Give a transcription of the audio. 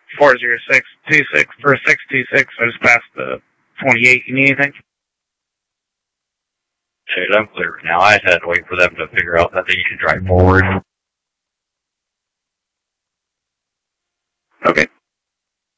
40626 for 626. I just passed the 28. You need anything? Dude, I'm clear right now. I just had to wait for them to figure out that they should drive forward.